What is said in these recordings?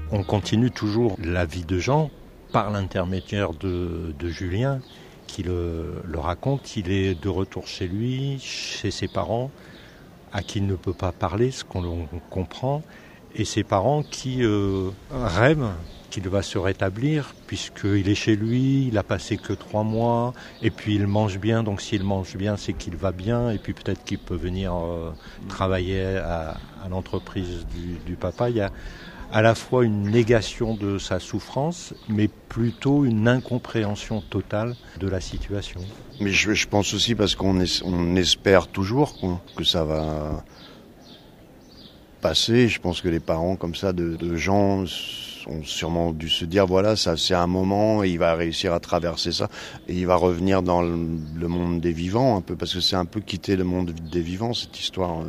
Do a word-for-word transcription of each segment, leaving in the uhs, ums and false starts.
On continue toujours la vie de Jean par l'intermédiaire de, de Julien qui le, le raconte. Il est de retour chez lui, chez ses parents, à qui il ne peut pas parler, ce qu'on comprend, et ses parents qui euh, rêvent qu'il va se rétablir, puisqu'il est chez lui, il a passé que trois mois, et puis il mange bien, donc s'il mange bien, c'est qu'il va bien, et puis peut-être qu'il peut venir euh, travailler à, à l'entreprise du, du papa. Il y a à la fois une négation de sa souffrance, mais plutôt une incompréhension totale de la situation. Mais je, je pense aussi parce qu'on es, on espère toujours quoi, que ça va passer. Je pense que les parents comme ça de, de gens ont sûrement dû se dire voilà, ça c'est un moment, et il va réussir à traverser ça et il va revenir dans le, le monde des vivants un peu, parce que c'est un peu quitter le monde des vivants cette histoire.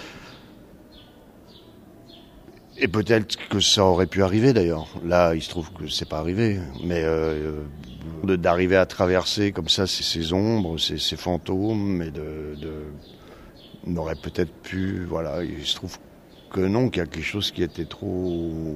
Et peut-être que ça aurait pu arriver d'ailleurs. Là, il se trouve que c'est pas arrivé, mais euh, de, d'arriver à traverser comme ça ces, ces ombres, ces, ces fantômes, et de, de on aurait peut-être pu, voilà. Il se trouve que non, qu'il y a quelque chose qui était trop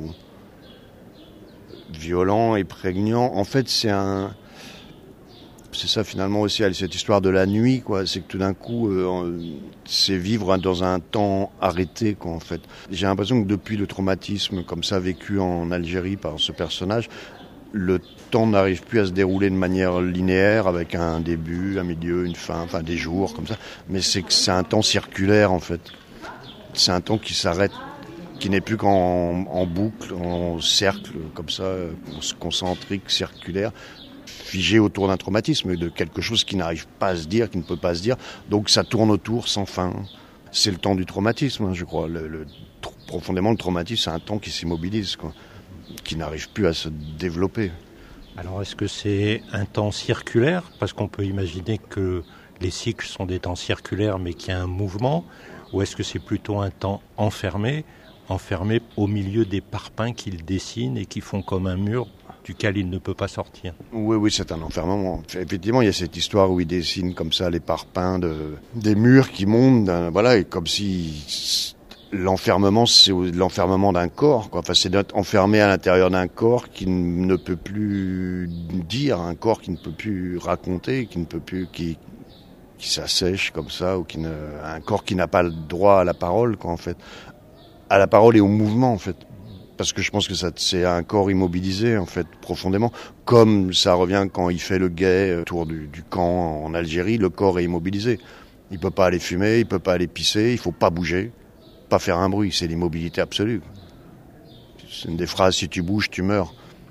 violent et prégnant. En fait, c'est un, c'est ça finalement aussi, cette histoire de la nuit, quoi. C'est que tout d'un coup, euh, c'est vivre dans un temps arrêté, quoi, en fait. J'ai l'impression que depuis le traumatisme, comme ça, vécu en Algérie par ce personnage, le temps n'arrive plus à se dérouler de manière linéaire, avec un début, un milieu, une fin, enfin des jours, comme ça. Mais c'est que c'est un temps circulaire, en fait. C'est un temps qui s'arrête, qui n'est plus qu'en en boucle, en cercle, comme ça, concentrique, circulaire, figé autour d'un traumatisme, de quelque chose qui n'arrive pas à se dire, qui ne peut pas se dire. Donc ça tourne autour sans fin. C'est le temps du traumatisme, je crois. Le, le, profondément, le traumatisme, c'est un temps qui s'immobilise, quoi, qui n'arrive plus à se développer. Alors est-ce que c'est un temps circulaire ? Parce qu'on peut imaginer que les cycles sont des temps circulaires, mais qu'il y a un mouvement. Ou est-ce que c'est plutôt un temps enfermé, enfermé au milieu des parpaings qu'il dessine et qui font comme un mur duquel il ne peut pas sortir? Oui, oui, c'est un enfermement. Effectivement, il y a cette histoire où il dessine comme ça les parpaings de, des murs qui montent, voilà, et comme si l'enfermement, c'est l'enfermement d'un corps, quoi. Enfin, c'est d'être enfermé à l'intérieur d'un corps qui ne peut plus dire, un corps qui ne peut plus raconter, qui ne peut plus, qui, qui s'assèche comme ça, ou qui ne, un corps qui n'a pas le droit à la parole, quoi, en fait, à la parole et au mouvement, en fait. Parce que je pense que ça, c'est un corps immobilisé, en fait, profondément. Comme ça revient quand il fait le guet autour du, du camp en Algérie, le corps est immobilisé. Il peut pas aller fumer, il peut pas aller pisser, il faut pas bouger, pas faire un bruit. C'est l'immobilité absolue. C'est une des phrases, si tu bouges, tu meurs.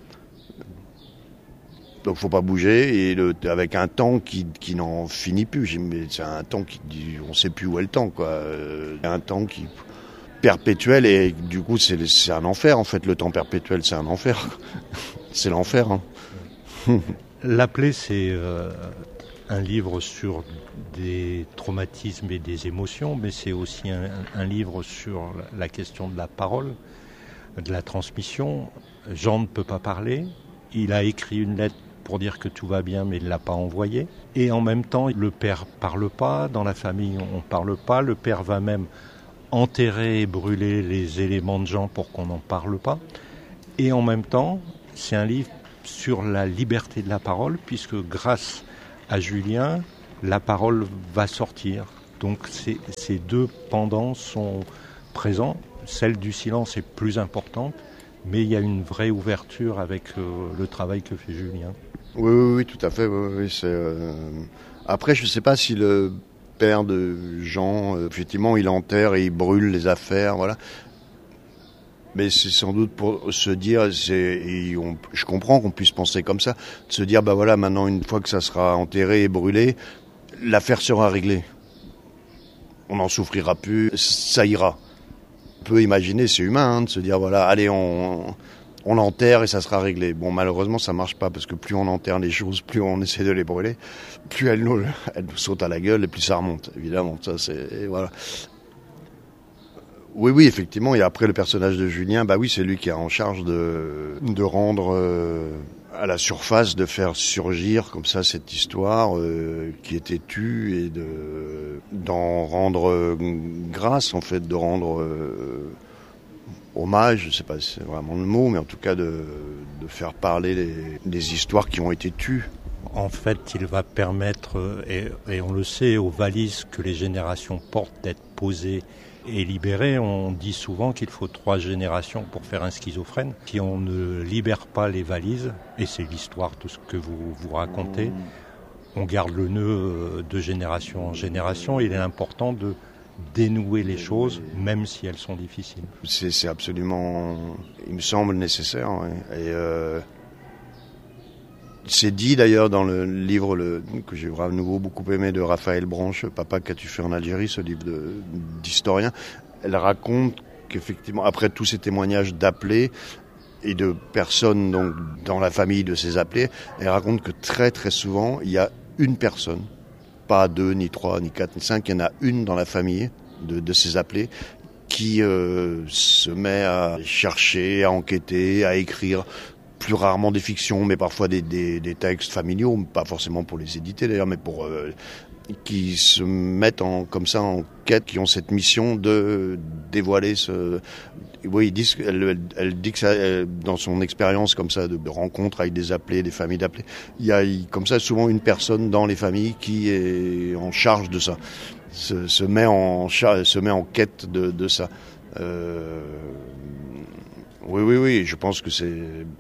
Donc faut pas bouger, et le, avec un temps qui, qui n'en finit plus. Mais c'est un temps qui, on sait plus où est le temps, quoi. Un temps qui perpétuel, et du coup c'est, c'est un enfer, en fait. Le temps perpétuel, c'est un enfer. C'est l'enfer, hein. La plaie, c'est euh, un livre sur des traumatismes et des émotions, mais c'est aussi un, un livre sur la question de la parole, de la transmission. Jean ne peut pas parler, il a écrit une lettre pour dire que tout va bien, mais il ne l'a pas envoyée. Et en même temps, le père parle pas, dans la famille on ne parle pas, le père va même enterrer et brûler les éléments de Jean pour qu'on n'en parle pas. Et en même temps, c'est un livre sur la liberté de la parole, puisque grâce à Julien, la parole va sortir. Donc ces, ces deux pendants sont présents. Celle du silence est plus importante, mais il y a une vraie ouverture avec euh, le travail que fait Julien. Oui, oui, oui, tout à fait. Oui, oui, c'est, euh... Après, je ne sais pas si le père de Jean, euh, effectivement, il enterre et il brûle les affaires, voilà. Mais c'est sans doute pour se dire, c'est, et on, je comprends qu'on puisse penser comme ça, de se dire, bah voilà, maintenant, une fois que ça sera enterré et brûlé, l'affaire sera réglée. On n'en souffrira plus, ça ira. On peut imaginer, c'est humain, hein, de se dire, voilà, allez, on, on l'enterre et ça sera réglé. Bon, malheureusement, ça marche pas, parce que plus on enterre les choses, plus on essaie de les brûler, plus elles nous, elles nous sautent à la gueule et plus ça remonte, évidemment. Ça, c'est, et voilà. Oui, oui, effectivement. Et après, le personnage de Julien, bah oui, c'est lui qui est en charge de, de rendre euh, à la surface, de faire surgir comme ça cette histoire euh, qui était tue, et de d'en rendre euh, grâce, en fait, de rendre euh, hommage, je ne sais pas si c'est vraiment le mot, mais en tout cas de, de faire parler les, les histoires qui ont été tues. En fait, il va permettre, et, et on le sait, aux valises que les générations portent d'être posées et libérées. On dit souvent qu'il faut trois générations pour faire un schizophrène. Si on ne libère pas les valises, et c'est l'histoire, tout ce que vous, vous racontez, on garde le nœud de génération en génération. Il est important de dénouer les choses, même si elles sont difficiles. C'est, c'est absolument, il me semble, nécessaire. Ouais. Et euh, c'est dit d'ailleurs dans le livre le, que j'ai à nouveau beaucoup aimé de Raphaël Branche, Papa, qu'as-tu fait en Algérie, ce livre de, d'historien. Elle raconte qu'effectivement, après tous ces témoignages d'appelés et de personnes donc, dans la famille de ces appelés, elle raconte que très très souvent, il y a une personne, pas deux, ni trois, ni quatre, ni cinq, il y en a une dans la famille de, de ces appelés qui euh, se met à chercher, à enquêter, à écrire, plus rarement des fictions, mais parfois des, des, des textes familiaux, pas forcément pour les éditer d'ailleurs, mais pour euh, qui se mettent en, comme ça en quête, qui ont cette mission de dévoiler ce... Oui, ils disent, elle, elle, elle dit que ça, elle, dans son expérience comme ça de, de rencontres avec des appelés, des familles d'appelés, il y a comme ça souvent une personne dans les familles qui est en charge de ça, se, se met en se met en quête de, de ça. Euh, oui, oui, oui, je pense que c'est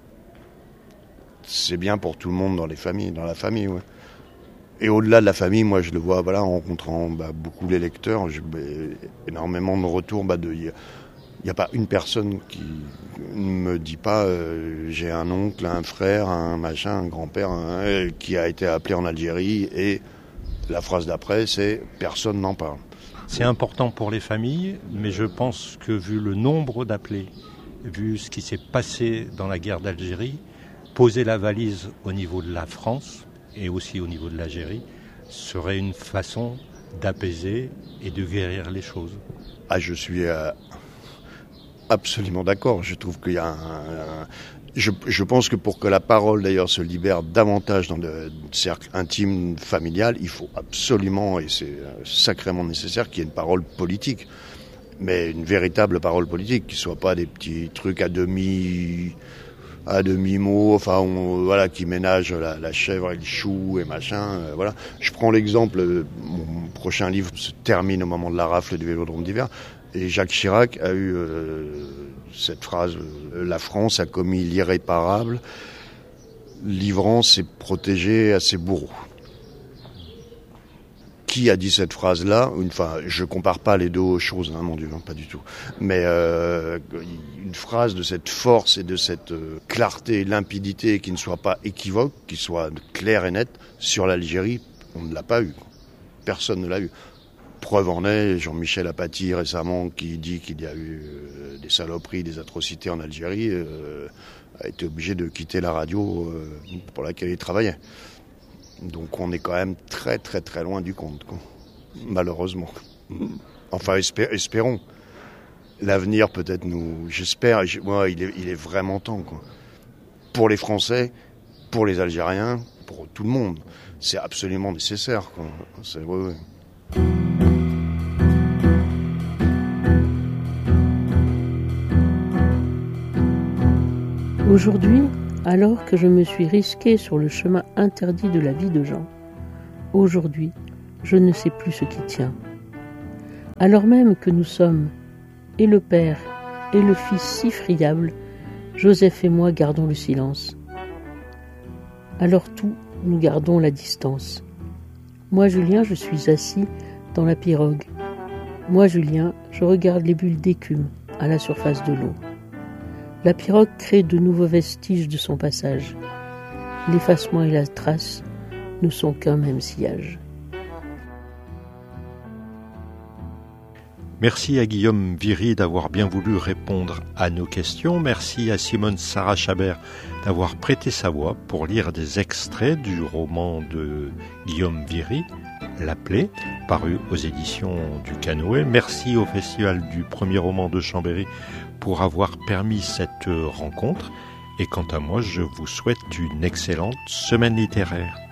c'est bien pour tout le monde dans les familles, dans la famille, ouais. Et au-delà de la famille, moi je le vois, voilà, en rencontrant bah, beaucoup les lecteurs, j'ai bah, énormément de retours. Bah, de, il n'y a pas une personne qui ne me dit pas euh, j'ai un oncle, un frère, un machin, un grand-père un, euh, qui a été appelé en Algérie, et la phrase d'après c'est personne n'en parle. C'est important pour les familles, mais je pense que vu le nombre d'appelés, vu ce qui s'est passé dans la guerre d'Algérie, poser la valise au niveau de la France et aussi au niveau de l'Algérie serait une façon d'apaiser et de guérir les choses. Ah, je suis euh, absolument d'accord. Je trouve qu'il y a un... un je, je pense que pour que la parole d'ailleurs se libère davantage dans le cercle intime familial, il faut absolument, et c'est sacrément nécessaire, qu'il y ait une parole politique. Mais une véritable parole politique, qui ne soit pas des petits trucs à demi... à demi-mot, enfin, on, voilà, qui ménage la, la chèvre et le chou et machin, euh, voilà. Je prends l'exemple, euh, mon prochain livre se termine au moment de la rafle du Vélodrome d'hiver, et Jacques Chirac a eu euh, cette phrase, euh, la France a commis l'irréparable, livrant ses protégés à ses bourreaux. Qui a dit cette phrase-là? Enfin, je compare pas les deux choses, hein, mon Dieu, non, pas du tout. Mais euh, une phrase de cette force et de cette euh, clarté, limpidité, qui ne soit pas équivoque, qui soit claire et nette sur l'Algérie, on ne l'a pas eu. Personne ne l'a eu. Preuve en est, Jean-Michel Apathy récemment, qui dit qu'il y a eu euh, des saloperies, des atrocités en Algérie, euh, a été obligé de quitter la radio euh, pour laquelle il travaillait. Donc on est quand même très très très loin du compte, quoi. Malheureusement. Enfin, espé- espérons. L'avenir peut-être nous... J'espère, moi, il est, il est vraiment temps, quoi. Pour les Français, pour les Algériens, pour tout le monde. C'est absolument nécessaire, quoi. C'est, ouais, ouais. Aujourd'hui, alors que je me suis risqué sur le chemin interdit de la vie de Jean, aujourd'hui, je ne sais plus ce qui tient. Alors même que nous sommes, et le Père et le Fils si friables, Joseph et moi gardons le silence. Alors tout, nous gardons la distance. Moi, Julien, je suis assis dans la pirogue. Moi, Julien, je regarde les bulles d'écume à la surface de l'eau. La pirogue crée de nouveaux vestiges de son passage. L'effacement et la trace ne sont qu'un même sillage. Merci à Guillaume Viry d'avoir bien voulu répondre à nos questions. Merci à Simone Sarah Chabert d'avoir prêté sa voix pour lire des extraits du roman de Guillaume Viry, L'Appelé, paru aux éditions du Canoë. Merci au Festival du premier roman de Chambéry pour avoir permis cette rencontre. Et quant à moi, je vous souhaite une excellente semaine littéraire.